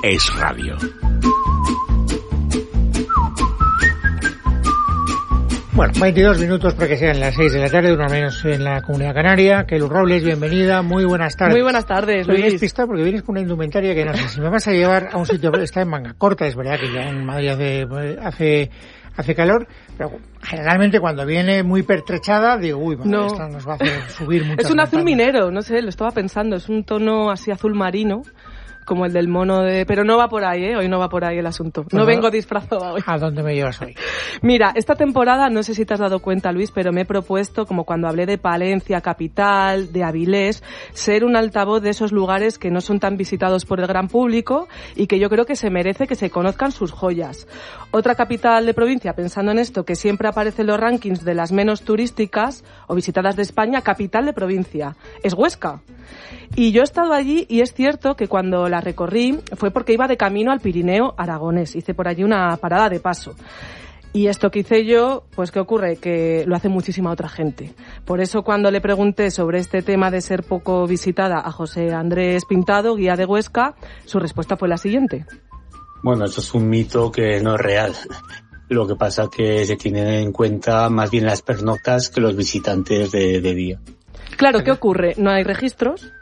es radio. Bueno, 22 minutos para que sean las 6 de la tarde, una menos en la Comunidad Canaria. Kelly Robles, bienvenida, muy buenas tardes. Muy buenas tardes, Luis. Luis. Despistado porque vienes con una indumentaria que no sé si me vas a llevar a un sitio, está en manga corta, es verdad que ya en Madrid hace calor, pero generalmente cuando viene muy pertrechada digo, uy, madre, esta nos va a hacer subir mucho. Es un azul minero, no sé, lo estaba pensando, es un tono así azul marino, como el del mono de... Pero no va por ahí, hoy no va por ahí el asunto. No vengo disfrazada hoy. ¿A dónde me llevas hoy? Mira, esta temporada, no sé si te has dado cuenta, Luis, pero me he propuesto, como cuando hablé de Palencia, capital, de Avilés, ser un altavoz de esos lugares que no son tan visitados por el gran público y que yo creo que se merece que se conozcan sus joyas. Otra capital de provincia, pensando en esto, que siempre aparece en los rankings de las menos turísticas o visitadas de España, capital de provincia, es Huesca. Y yo he estado allí y es cierto que cuando la recorrí fue porque iba de camino al Pirineo aragonés. Hice por allí una parada de paso. Y esto que hice yo, pues ¿qué ocurre? Que lo hace muchísima otra gente. Por eso cuando le pregunté sobre este tema de ser poco visitada a José Andrés Pintado, guía de Huesca, su respuesta fue la siguiente. Bueno, esto es un mito que no es real. Lo que pasa es que se tienen en cuenta más bien las pernoctas que los visitantes de día. Claro, ¿qué ocurre? No hay registros.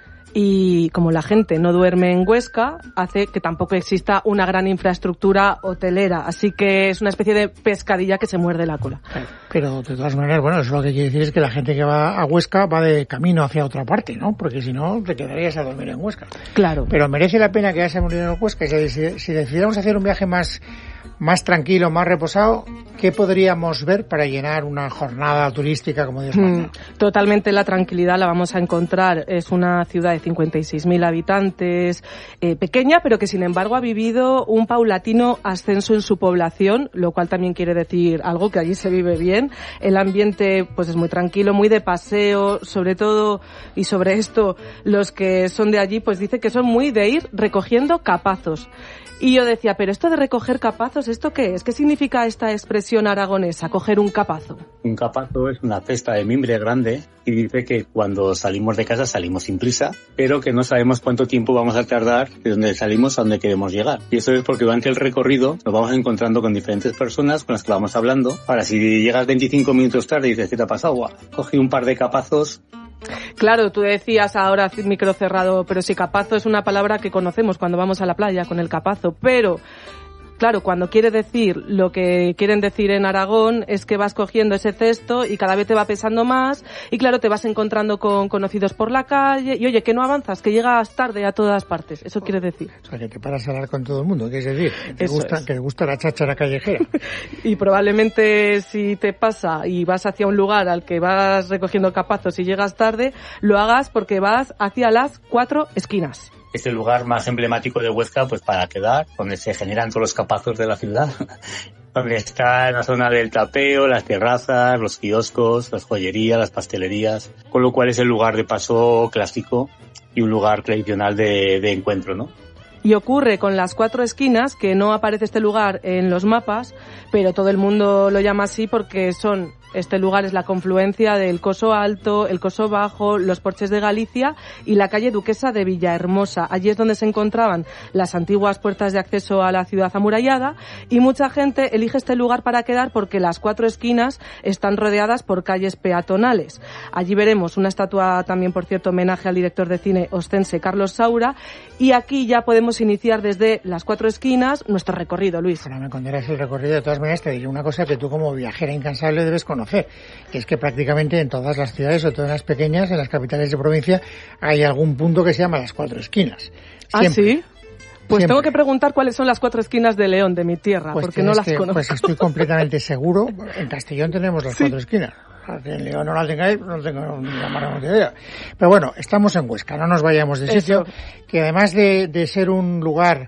Y como la gente no duerme en Huesca, hace que tampoco exista una gran infraestructura hotelera. Así que es una especie de pescadilla que se muerde la cola. Pero de todas maneras, bueno, eso lo que quiere decir es que la gente que va a Huesca va de camino hacia otra parte, ¿no? Porque si no, te quedarías a dormir en Huesca. Claro. Pero merece la pena quedarse a dormir en Huesca. Si decidiéramos hacer un viaje más tranquilo, más reposado, ¿qué podríamos ver para llenar una jornada turística como Dios manda? Totalmente la tranquilidad la vamos a encontrar. Es una ciudad de 56.000 habitantes, pequeña, pero que sin embargo ha vivido un paulatino ascenso en su población, lo cual también quiere decir algo, que allí se vive bien. El ambiente pues es muy tranquilo, muy de paseo, sobre todo, y sobre esto, los que son de allí pues dicen que son muy de ir recogiendo capazos. Y yo decía, pero esto de recoger capazos, ¿esto qué es? ¿Qué significa esta expresión aragonesa, coger un capazo? Un capazo es una cesta de mimbre grande y dice que cuando salimos de casa salimos sin prisa, pero que no sabemos cuánto tiempo vamos a tardar de donde salimos a donde queremos llegar. Y eso es porque durante el recorrido nos vamos encontrando con diferentes personas con las que vamos hablando. Ahora, si llegas 25 minutos tarde y dices, ¿qué te ha pasado? Cogí un par de capazos. Claro, tú decías ahora micro cerrado, pero si capazo es una palabra que conocemos cuando vamos a la playa con el capazo, pero claro, cuando quiere decir lo que quieren decir en Aragón es que vas cogiendo ese cesto y cada vez te va pesando más y claro, te vas encontrando con conocidos por la calle y oye, que no avanzas, que llegas tarde a todas partes, eso quiere decir. O sea, que te paras a hablar con todo el mundo, ¿qué es decir? Que te gusta la cháchara callejera. Y probablemente si te pasa y vas hacia un lugar al que vas recogiendo capazos y llegas tarde, lo hagas porque vas hacia las 4 esquinas. Es el lugar más emblemático de Huesca, pues para quedar, donde se generan todos los capazos de la ciudad. Donde está en la zona del tapeo, las terrazas, los kioscos, las joyerías, las pastelerías. Con lo cual es el lugar de paso clásico y un lugar tradicional de encuentro, ¿no? Y ocurre con las 4 esquinas, que no aparece este lugar en los mapas, pero todo el mundo lo llama así porque este lugar es la confluencia del Coso Alto, el Coso Bajo, los Porches de Galicia y la calle Duquesa de Villahermosa. Allí es donde se encontraban las antiguas puertas de acceso a la ciudad amurallada y mucha gente elige este lugar para quedar porque las 4 esquinas están rodeadas por calles peatonales. Allí veremos una estatua también, por cierto, homenaje al director de cine ostense Carlos Saura y aquí ya podemos iniciar desde las 4 esquinas nuestro recorrido, Luis. Ahora me contarás el recorrido. De todas maneras te diré una cosa que tú como viajera incansable debes conocer, que es que prácticamente en todas las ciudades, sobre todo en las pequeñas, en las capitales de provincia, hay algún punto que se llama las 4 esquinas. Siempre. ¿Ah, sí? Pues Siempre. tengo que preguntar cuáles son las 4 esquinas de León, de mi tierra, pues porque no las conozco. Pues estoy completamente seguro. En Castellón tenemos las 4 esquinas. En León no la tengáis, no tengo ni la más remota idea. Pero bueno, estamos en Huesca, no nos vayamos de sitio, que además de ser un lugar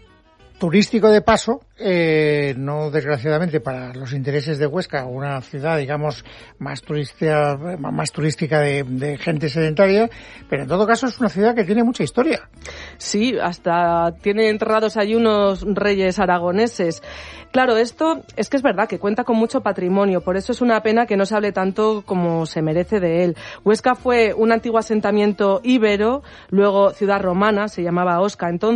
turístico de paso, no desgraciadamente para los intereses de Huesca, una ciudad digamos más turística de gente sedentaria, pero en todo caso es una ciudad que tiene mucha historia. Sí, hasta tiene enterrados allí unos reyes aragoneses. Claro, esto es que es verdad que cuenta con mucho patrimonio, por eso es una pena que no se hable tanto como se merece de él. Huesca fue un antiguo asentamiento íbero, luego ciudad romana, se llamaba Osca entonces.